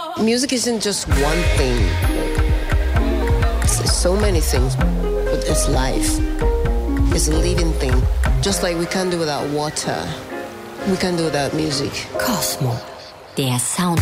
Music isn't just one thing. It's so many things. But it's life. It's a living thing. Just like we can't do without water. We can't do without music. Cosmo, der Sound